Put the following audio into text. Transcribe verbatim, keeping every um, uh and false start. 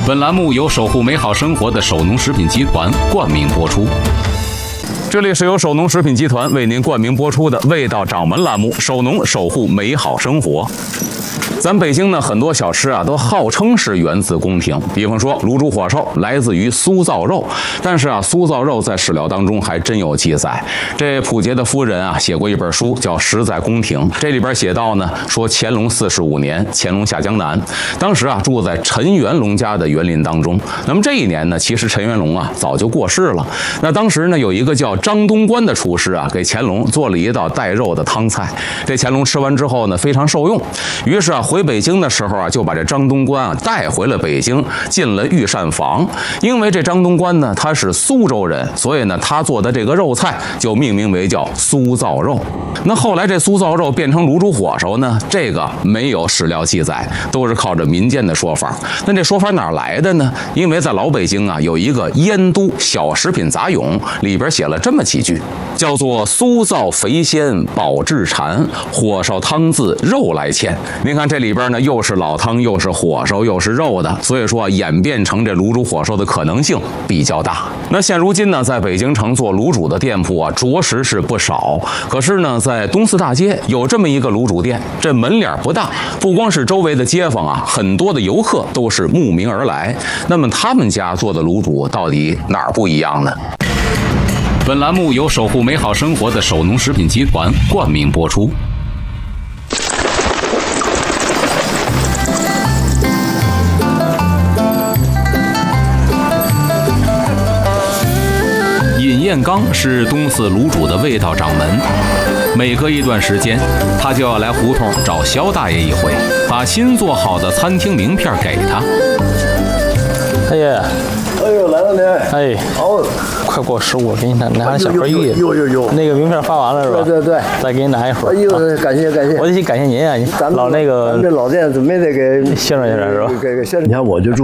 本栏目由守护美好生活的守农食品集团冠名播出。这里是由守农食品集团为您冠名播出的《味道掌门》栏目，守农守护美好生活。咱北京呢，很多小吃啊都号称是源自宫廷，比方说卤煮火烧来自于酥造肉，但是啊，酥造肉在史料当中还真有记载。这溥杰的夫人啊写过一本书叫《实在宫廷》，这里边写到呢，说乾隆四十五年，乾隆下江南，当时啊住在陈元龙家的园林当中。那么这一年呢，其实陈元龙啊早就过世了。那当时呢，有一个叫张东官的厨师啊，给乾隆做了一道带肉的汤菜。这乾隆吃完之后呢，非常受用，于是啊。回北京的时候啊，就把这张东官啊带回了北京，进了御膳房。因为这张东官呢，他是苏州人，所以呢，他做的这个肉菜就命名为叫酥造肉。那后来这酥造肉变成卤煮火烧呢，这个没有史料记载，都是靠着民间的说法。那这说法哪来的呢？因为在老北京啊，有一个《燕都小食品杂咏》，里边写了这么几句，叫做酥造肥鲜保质馋，火烧汤自肉来牵。您看这里边呢，又是老汤，又是火烧，又是肉的，所以说啊，演变成这卤煮火烧的可能性比较大。那现如今呢，在北京城做卤煮的店铺啊，着实是不少。可是呢，在东四大街有这么一个卤煮店，这门脸不大，不光是周围的街坊啊，很多的游客都是慕名而来。那么他们家做的卤煮到底哪儿不一样呢？本栏目由守护美好生活的守农食品集团冠名播出。尹彦刚是东四卤煮的味道掌门，每隔一段时间，他就要来胡同找肖大爷一回，把新做好的餐厅名片给他。 大爷， 哎呦，来了您！ 哎， 好， 快过十五了，给你拿拿小盒玉。 有有有， 那个名片发完了是吧？ 对对对， 再给你拿一盒。 哎呦，感谢感谢！ 我得去感谢您啊，您咱们老那个， 咱们这老店准备得给宣传宣传是吧？ 给给宣传。你看我就住。